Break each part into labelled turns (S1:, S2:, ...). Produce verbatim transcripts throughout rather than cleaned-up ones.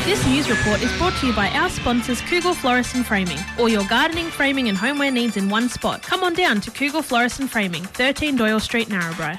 S1: This news report is brought to you by our sponsors Kugel Florist and Framing. All your gardening, framing and homeware needs in one spot. Come on down to Kugel Florist and Framing, thirteen Doyle Street, Narrabri.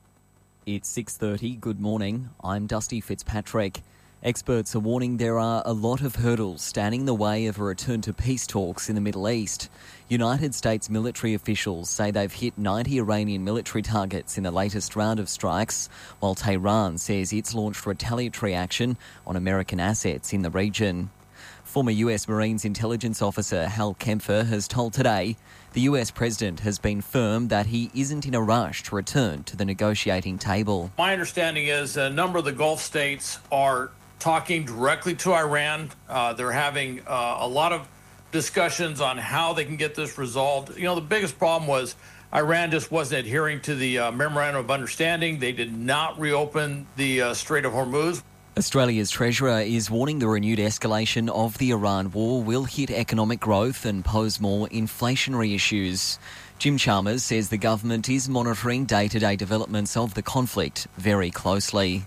S2: It's six thirty. Good morning. I'm Dusty Fitzpatrick. Experts are warning there are a lot of hurdles standing in the way of a return to peace talks in the Middle East. United States military officials say they've hit ninety Iranian military targets in the latest round of strikes, while Tehran says it's launched retaliatory action on American assets in the region. Former U S Marines intelligence officer Hal Kempfer has told Today the U S president has been firm that he isn't in a rush to return to the negotiating table.
S3: My understanding is a number of the Gulf states are talking directly to Iran. Uh, they're having uh, a lot of discussions on how they can get this resolved. You know, the biggest problem was Iran just wasn't adhering to the uh, Memorandum of Understanding. They did not reopen the uh, Strait of Hormuz.
S2: Australia's Treasurer is warning the renewed escalation of the Iran war will hit economic growth and pose more inflationary issues. Jim Chalmers says the government is monitoring day-to-day developments of the conflict very closely.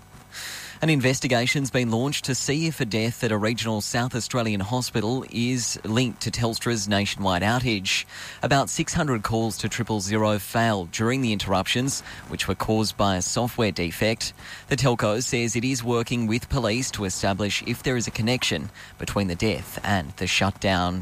S2: An investigation's been launched to see if a death at a regional South Australian hospital is linked to Telstra's nationwide outage. About six hundred calls to triple zero failed during the interruptions, which were caused by a software defect. The telco says it is working with police to establish if there is a connection between the death and the shutdown.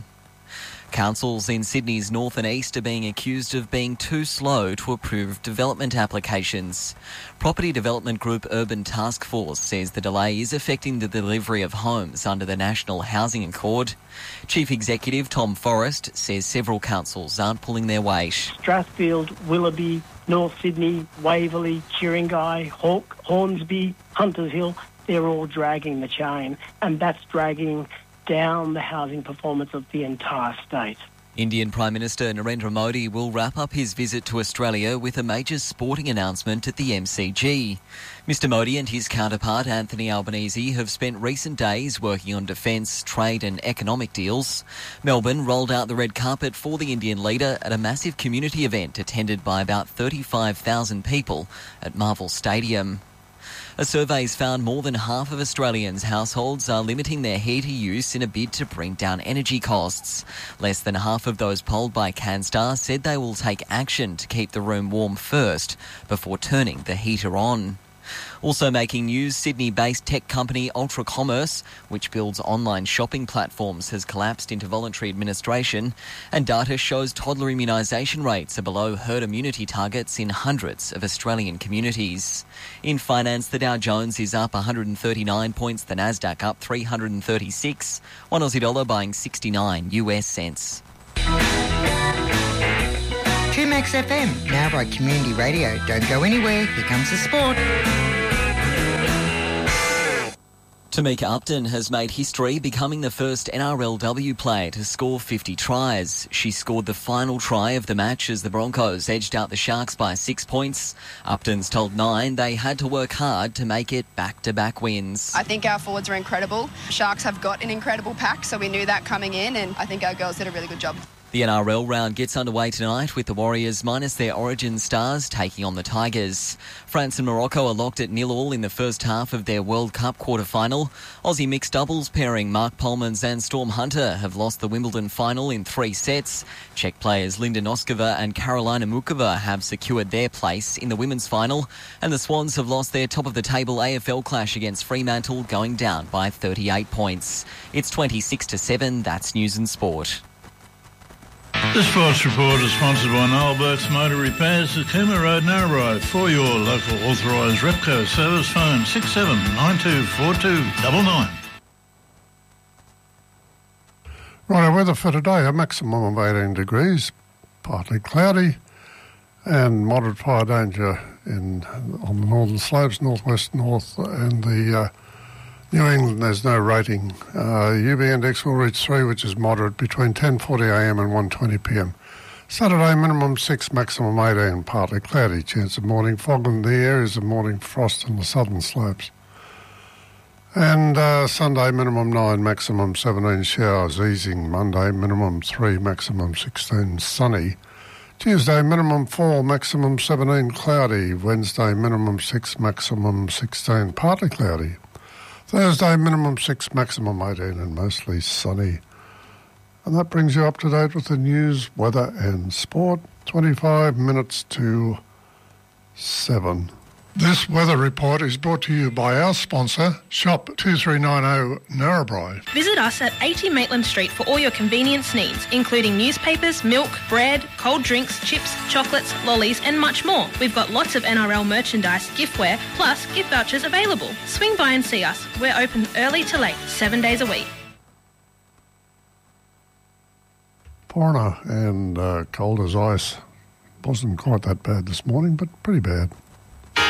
S2: Councils in Sydney's north and east are being accused of being too slow to approve development applications. Property development group Urban Task Force says the delay is affecting the delivery of homes under the National Housing Accord. Chief Executive Tom Forrest says several councils aren't pulling their weight.
S4: Strathfield, Willoughby, North Sydney, Waverley, Chiringai, Hawke, Hornsby, Hunters Hill, they're all dragging the chain, and that's dragging down the housing performance of the entire state.
S2: Indian Prime Minister Narendra Modi will wrap up his visit to Australia with a major sporting announcement at the M C G. Mister Modi and his counterpart Anthony Albanese have spent recent days working on defence, trade and economic deals. Melbourne rolled out the red carpet for the Indian leader at a massive community event attended by about thirty-five thousand people at Marvel Stadium. A survey's found more than half of Australians' households are limiting their heater use in a bid to bring down energy costs. Less than half of those polled by CanStar said they will take action to keep the room warm first before turning the heater on. Also making news, Sydney-based tech company Ultra Commerce, which builds online shopping platforms, has collapsed into voluntary administration, and data shows toddler immunisation rates are below herd immunity targets in hundreds of Australian communities. In finance, the Dow Jones is up one hundred thirty-nine points, the Nasdaq up three hundred thirty-six, one Aussie dollar buying sixty-nine U S cents.
S5: two Max F M, now by Community Radio. Don't go anywhere, here comes the sport.
S2: Tamika Upton has made history, becoming the first N R L W player to score fifty tries. She scored the final try of the match as the Broncos edged out the Sharks by six points. Upton's told Nine they had to work hard to make it back-to-back wins.
S6: I think our forwards are incredible. Sharks have got an incredible pack, so we knew that coming in, and I think our girls did a really good job.
S2: The N R L round gets underway tonight with the Warriors minus their origin stars taking on the Tigers. France and Morocco are locked at nil all in the first half of their World Cup quarter-final. Aussie mixed doubles pairing Mark Polmans and Storm Hunter have lost the Wimbledon final in three sets. Czech players Linda Noskova and Karolina Mukova have secured their place in the women's final. And the Swans have lost their top-of-the-table A F L clash against Fremantle, going down by thirty-eight points. It's twenty-six to seven. That's News and Sport.
S7: The Sports Report is sponsored by Noel Burke's Motor Repairs at Cooma Road, Narrabri. For your local authorised Repco service, phone six seven nine two four two nine nine.
S8: Right, our weather for today, a maximum of eighteen degrees, partly cloudy, and moderate fire danger in on the northern slopes, northwest, north, and the uh, New England. There's no rating. Uh, U V index will reach three, which is moderate, between ten forty a m and one twenty p m. Saturday, minimum six, maximum eighteen, partly cloudy, chance of morning fog in the areas of morning frost on the southern slopes. And uh, Sunday, minimum nine, maximum seventeen, showers, easing. Monday, minimum three, maximum sixteen, sunny. Tuesday, minimum four, maximum seventeen, cloudy. Wednesday, minimum six, maximum sixteen, partly cloudy. Thursday, minimum six, maximum eighteen, and mostly sunny. And that brings you up to date with the news, weather and sport. twenty-five minutes to seven. This weather report is brought to you by our sponsor, Shop two three nine zero Narrabri.
S1: Visit us at eighty Maitland Street for all your convenience needs, including newspapers, milk, bread, cold drinks, chips, chocolates, lollies and much more. We've got lots of N R L merchandise, giftware, plus gift vouchers available. Swing by and see us. We're open early to late, seven days a week.
S8: Foreigner and uh, cold as ice. Wasn't quite that bad this morning, but pretty bad.